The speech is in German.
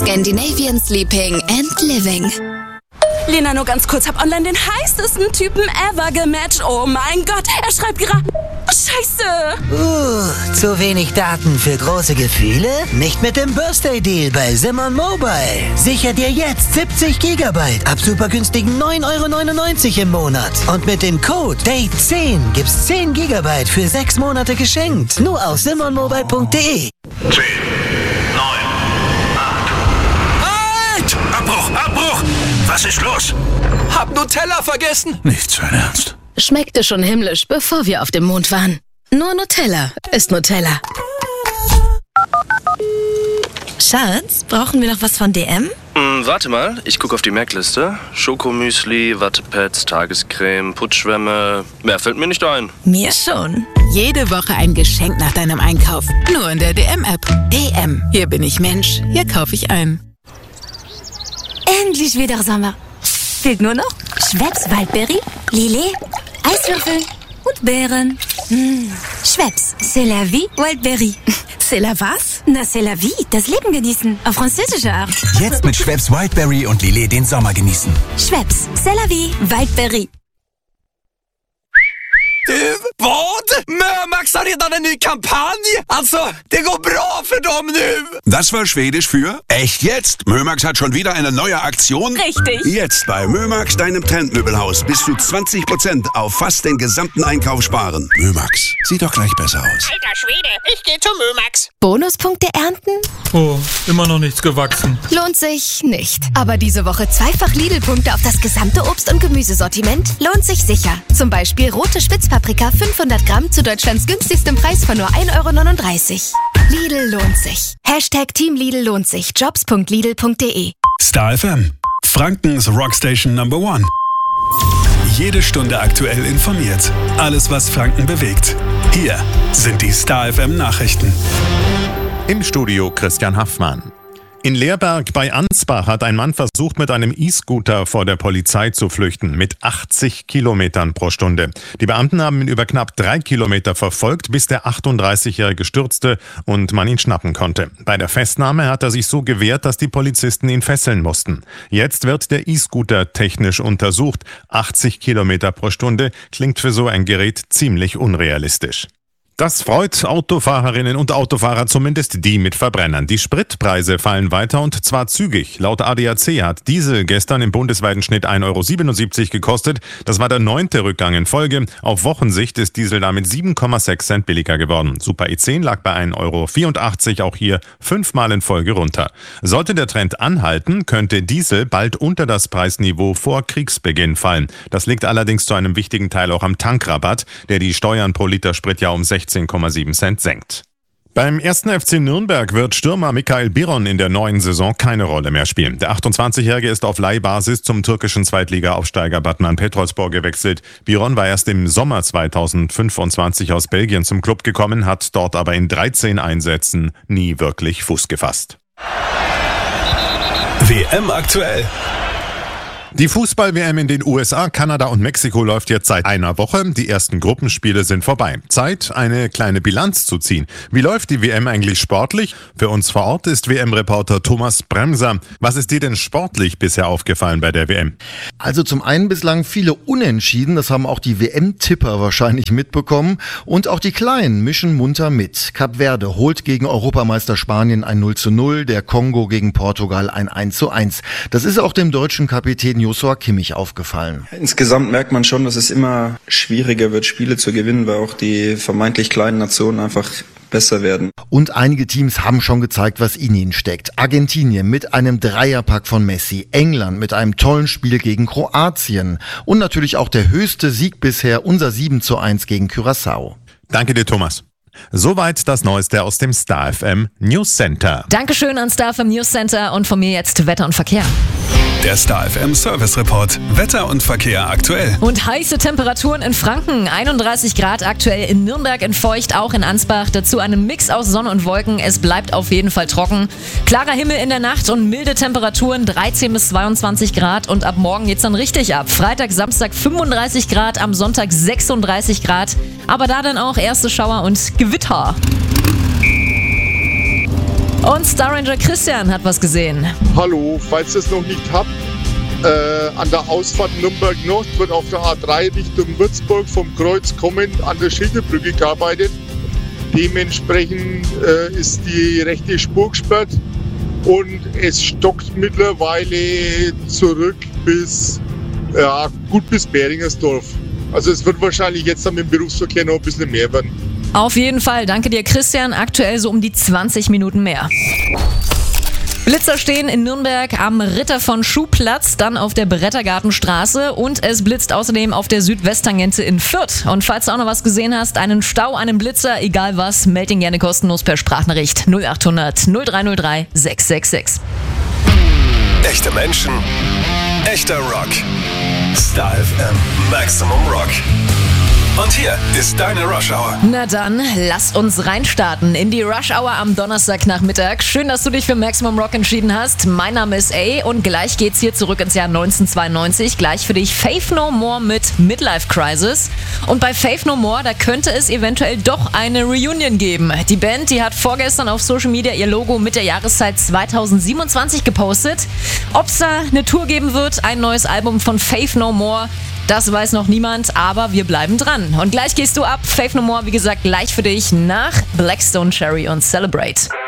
Scandinavian Sleeping and Living. Lena, nur ganz kurz, hab online den heißesten Typen ever gematcht. Oh mein Gott, er schreibt gerade... Scheiße! Zu wenig Daten für große Gefühle? Nicht mit dem Birthday Deal bei Simon Mobile. Sicher dir jetzt 70 GB ab super günstigen 9,99 € im Monat. Und mit dem Code DATE10 gibt's 10 GB für 6 Monate geschenkt. Nur auf simonmobile.de. 10, 9, 8. Halt! Abbruch! Was ist los? Hab Nutella vergessen. Nicht sein Ernst. Schmeckte schon himmlisch, bevor wir auf dem Mond waren. Nur Nutella ist Nutella. Schatz, brauchen wir noch was von DM? Warte mal, ich gucke auf die Merkliste. Schokomüsli, Wattepads, Tagescreme, Putzschwämme. Mehr fällt mir nicht ein. Mir schon. Jede Woche ein Geschenk nach deinem Einkauf. Nur in der DM-App. DM. Hier bin ich Mensch. Hier kaufe ich ein. Endlich wieder Sommer. Fehlt nur noch Schweppes Waldberry, Lillet, Eiswürfel und Beeren. Schweppes, c'est la vie, Waldberry. C'est la was? Na, c'est la vie, das Leben genießen. Auf französische Art. Jetzt mit Schweppes Wildberry und Lillet den Sommer genießen. Schweppes, c'est la vie, Waldberry. Vad? Mömax har redan en ny kampanj? Alltså, det går bra für dem nu. Das war Schwedisch für echt jetzt. Mömax hat schon wieder eine neue Aktion. Richtig. Jetzt bei Mömax, deinem Trendmöbelhaus, bis zu 20% auf fast den gesamten Einkauf sparen. Mömax, sieht doch gleich besser aus. Alter Schwede, ich gehe zu Mömax. Bonuspunkte ernten? Oh, immer noch nichts gewachsen. Lohnt sich nicht. Aber diese Woche zweifach Lidl-Punkte auf das gesamte Obst- und Gemüsesortiment lohnt sich sicher. Zum Beispiel rote Spitzpaprika 500 Gramm zu Deutschlands günstigstem Preis von nur 1,39 €. Lidl lohnt sich. Hashtag Team Lidl lohnt sich. Jobs.lidl.de. Star FM, Frankens Rockstation Number 1. Jede Stunde aktuell informiert. Alles, was Franken bewegt. Hier sind die Star FM Nachrichten. Im Studio Christian Haffmann. In Leerberg bei Ansbach hat ein Mann versucht, mit einem E-Scooter vor der Polizei zu flüchten, mit 80 Kilometern pro Stunde. Die Beamten haben ihn über knapp 3 Kilometer verfolgt, bis der 38-Jährige stürzte und man ihn schnappen konnte. Bei der Festnahme hat er sich so gewehrt, dass die Polizisten ihn fesseln mussten. Jetzt wird der E-Scooter technisch untersucht. 80 Kilometer pro Stunde klingt für so ein Gerät ziemlich unrealistisch. Das freut Autofahrerinnen und Autofahrer, zumindest die mit Verbrennern. Die Spritpreise fallen weiter und zwar zügig. Laut ADAC hat Diesel gestern im bundesweiten Schnitt 1,77 € gekostet. Das war der 9. Rückgang in Folge. Auf Wochensicht ist Diesel damit 7,6 Cent billiger geworden. Super E10 lag bei 1,84 €, auch hier 5-mal in Folge runter. Sollte der Trend anhalten, könnte Diesel bald unter das Preisniveau vor Kriegsbeginn fallen. Das liegt allerdings zu einem wichtigen Teil auch am Tankrabatt, der die Steuern pro Liter Sprit ja um 16,7 Cent senkt. Beim 1. FC Nürnberg wird Stürmer Mikael Biron in der neuen Saison keine Rolle mehr spielen. Der 28-Jährige ist auf Leihbasis zum türkischen Zweitliga-Aufsteiger Batman Petrolspor gewechselt. Biron war erst im Sommer 2025 aus Belgien zum Klub gekommen, hat dort aber in 13 Einsätzen nie wirklich Fuß gefasst. WM aktuell. Die Fußball-WM in den USA, Kanada und Mexiko läuft jetzt seit einer Woche. Die ersten Gruppenspiele sind vorbei. Zeit, eine kleine Bilanz zu ziehen. Wie läuft die WM eigentlich sportlich? Für uns vor Ort ist WM-Reporter Thomas Bremser. Was ist dir denn sportlich bisher aufgefallen bei der WM? Also zum einen bislang viele Unentschieden, das haben auch die WM-Tipper wahrscheinlich mitbekommen. Und auch die Kleinen mischen munter mit. Kap Verde holt gegen Europameister Spanien ein 0:0, der Kongo gegen Portugal ein 1:1. Das ist auch dem deutschen Kapitän Joshua Kimmich aufgefallen. Insgesamt merkt man schon, dass es immer schwieriger wird, Spiele zu gewinnen, weil auch die vermeintlich kleinen Nationen einfach besser werden. Und einige Teams haben schon gezeigt, was in ihnen steckt. Argentinien mit einem Dreierpack von Messi, England mit einem tollen Spiel gegen Kroatien und natürlich auch der höchste Sieg bisher, unser 7:1 gegen Curaçao. Danke dir, Thomas. Soweit das Neueste aus dem Star FM News Center. Dankeschön an Star FM News Center und von mir jetzt Wetter und Verkehr. Der Star FM Service Report. Wetter und Verkehr aktuell. Und heiße Temperaturen in Franken. 31 Grad aktuell in Nürnberg, in Feucht, auch in Ansbach. Dazu einen Mix aus Sonne und Wolken. Es bleibt auf jeden Fall trocken. Klarer Himmel in der Nacht und milde Temperaturen. 13 bis 22 Grad. Und ab morgen geht's dann richtig ab. Freitag, Samstag 35 Grad, am Sonntag 36 Grad. Aber da dann auch erste Schauer und Gewitter. Und Star Ranger Christian hat was gesehen. Hallo, falls ihr es noch nicht habt, an der Ausfahrt Nürnberg-Nord wird auf der A3 Richtung Würzburg vom Kreuz kommend an der Schilderbrücke gearbeitet. Dementsprechend ist die rechte Spur gesperrt und es stockt mittlerweile zurück bis Beringersdorf. Also es wird wahrscheinlich jetzt dann mit dem Berufsverkehr noch ein bisschen mehr werden. Auf jeden Fall, danke dir Christian, aktuell so um die 20 Minuten mehr. Blitzer stehen in Nürnberg am Ritter von Schuhplatz, dann auf der Brettergartenstraße und es blitzt außerdem auf der Südwesttangente in Fürth. Und falls du auch noch was gesehen hast, einen Stau, einen Blitzer, egal was, meld ihn gerne kostenlos per Sprachnachricht 0800 0303 666. Echte Menschen, echter Rock. Star FM Maximum Rock. Und hier ist deine Rush Hour. Na dann, lasst uns reinstarten in die Rush Hour am Donnerstagnachmittag. Schön, dass du dich für Maximum Rock entschieden hast. Mein Name ist A und gleich geht's hier zurück ins Jahr 1992. Gleich für dich Faith No More mit Midlife Crisis. Und bei Faith No More, da könnte es eventuell doch eine Reunion geben. Die Band, die hat vorgestern auf Social Media ihr Logo mit der Jahreszeit 2027 gepostet. Ob es da eine Tour geben wird, ein neues Album von Faith No More, das weiß noch niemand, aber wir bleiben dran. Und gleich gehst du ab. Faith No More, wie gesagt, gleich für dich nach Blackstone Cherry und Celebrate.